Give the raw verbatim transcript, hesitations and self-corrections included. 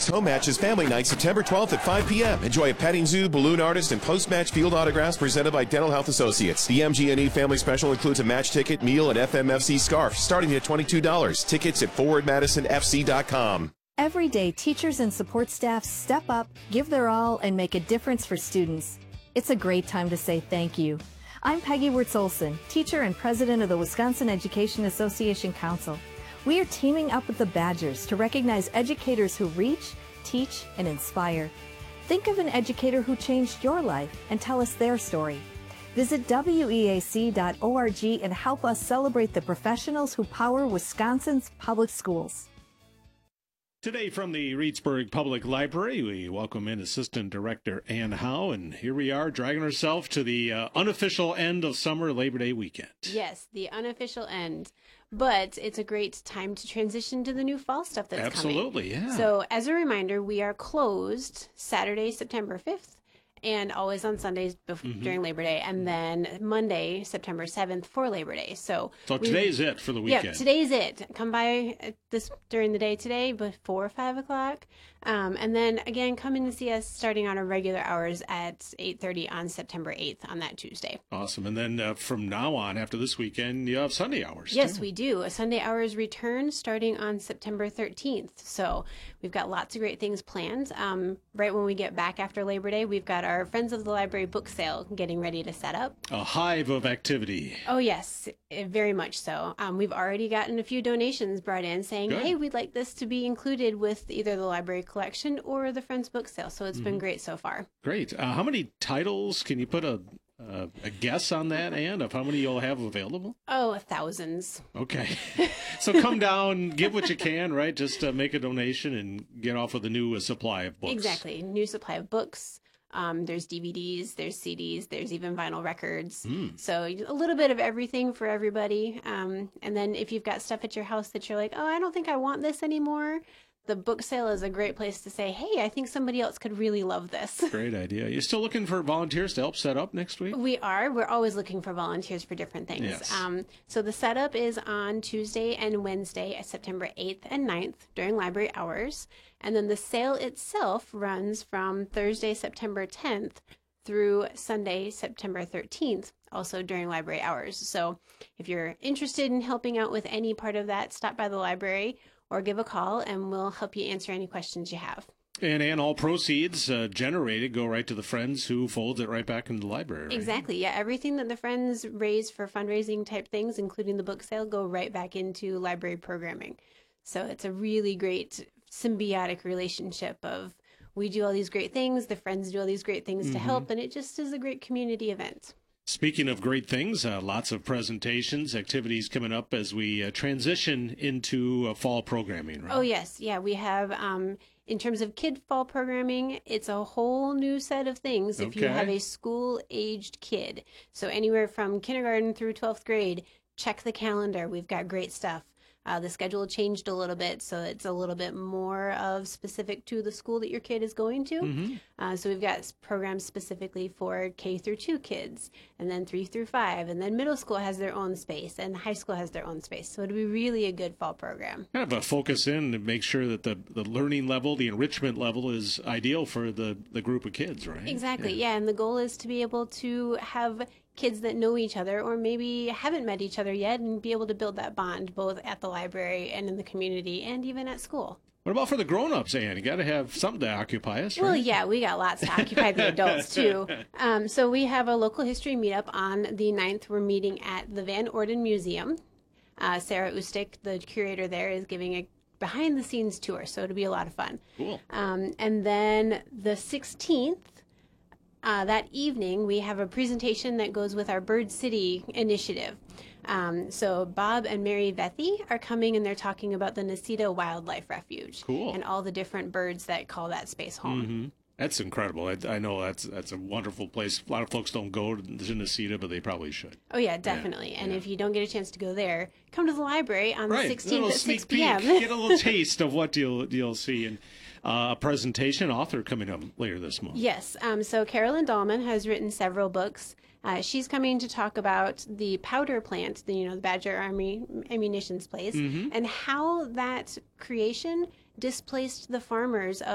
Athletics Home Match is Family Night, September twelfth at five p.m. Enjoy a petting zoo, balloon artist, and post-match field autographs presented by Dental Health Associates. The M G and E Family Special includes a match ticket, meal, and F M F C scarf, starting at twenty-two dollars. Tickets at forward madison f c dot com. Every day, teachers and support staff step up, give their all, and make a difference for students. It's a great time to say thank you. I'm Peggy Wirtz-Olson, teacher and president of the Wisconsin Education Association Council. We are teaming up with the Badgers to recognize educators who reach, teach, and inspire. Think of an educator who changed your life and tell us their story. Visit W E A C dot org and help us celebrate the professionals who power Wisconsin's public schools. Today from the Reedsburg Public Library, we welcome in Assistant Director Ann Howe, and here we are dragging ourselves to the uh, unofficial end of summer Labor Day weekend. Yes, the unofficial end. But it's a great time to transition to the new fall stuff that's Absolutely, coming. yeah. So as a reminder, we are closed Saturday, September fifth, and always on Sundays bef- mm-hmm. during Labor Day, and then Monday, September seventh for Labor Day. So, so today's it for the weekend. Yeah, today's it. Come by this during the day today before five o'clock. Um, and then, again, come in to see us starting on our regular hours at eight thirty on September eighth on that Tuesday. Awesome. And then uh, from now on, after this weekend, you have Sunday hours, Yes, too. we do. A Sunday hours return starting on September thirteenth. So we've got lots of great things planned. Um, right when we get back after Labor Day, we've got our Friends of the Library book sale getting ready to set up. A hive of activity. Oh, yes, very much so. Um, we've already gotten a few donations brought in saying, Good. hey, we'd like this to be included with either the library collection or the Friends book sale. So it's mm-hmm. been great so far. Great. Uh, how many titles? Can you put a, uh, a guess on that, Ann, of how many you'll have available? Oh, thousands. Okay. So come down, give what you can, right? Just uh, make a donation and get off with a new uh, supply of books. Exactly. New supply of books. Um, there's D V Ds, there's C Ds, there's even vinyl records. Mm. So a little bit of everything for everybody. Um, and then if you've got stuff at your house that you're like, oh, I don't think I want this anymore, the book sale is a great place to say, hey, I think somebody else could really love this. Great idea. You still looking for volunteers to help set up next week? We are. We're always looking for volunteers for different things. Yes. Um, so the setup is on Tuesday and Wednesday, September eighth and ninth during library hours. And then the sale itself runs from Thursday, September tenth through Sunday, September thirteenth, also during library hours. So if you're interested in helping out with any part of that, stop by the library or give a call, and we'll help you answer any questions you have. And, and all proceeds uh, generated go right to the Friends, who folds it right back into the library. Right? Exactly. Yeah, everything that the Friends raise for fundraising type things, including the book sale, go right back into library programming. So it's a really great symbiotic relationship of we do all these great things, the Friends do all these great things mm-hmm. to help, and it just is a great community event. Speaking of great things, uh, lots of presentations, activities coming up as we uh, transition into uh, fall programming, right? Oh, yes. Yeah, we have, um, in terms of kid fall programming, it's a whole new set of things if Okay. you have a school-aged kid. So anywhere from kindergarten through twelfth grade, check the calendar. We've got great stuff. Uh, the schedule changed a little bit, so it's a little bit more of specific to the school that your kid is going to. Mm-hmm. Uh, so we've got programs specifically for K through two kids, and then three through five, and then middle school has their own space, and high school has their own space. So it'll be really a good fall program. Kind of a focus in to make sure that the, the learning level, the enrichment level is ideal for the, the group of kids, right? Exactly, yeah. yeah, and the goal is to be able to have kids that know each other or maybe haven't met each other yet and be able to build that bond both at the library and in the community and even at school. What about for the grown-ups, Ann? You got to have something to occupy us, right? Well, yeah, we got lots to occupy the adults, too. Um, so we have a local history meetup on the ninth. We're meeting at the Van Orden Museum. Uh, Sarah Ustic, the curator there, is giving a behind-the-scenes tour, so it'll be a lot of fun. Cool. Um, and then the sixteenth, Uh, that evening, we have a presentation that goes with our Bird City initiative. Um, so Bob and Mary Vethy are coming, and they're talking about the Necedah Wildlife Refuge. Cool. And all the different birds that call that space home. Mm-hmm. That's incredible. I, I know that's that's a wonderful place. A lot of folks don't go to Necedah, but they probably should. Oh, yeah, definitely. Yeah. And yeah. if you don't get a chance to go there, come to the library on right. the sixteenth at six peek. p.m. Get a little taste of what you'll, you'll see. And uh, a presentation, author coming up later this month. Yes. Um, so Carolyn Dahlman has written several books. Uh, she's coming to talk about the powder plant, the, you know, the Badger Army ammunitions place, mm-hmm. and how that creation displaced the farmers of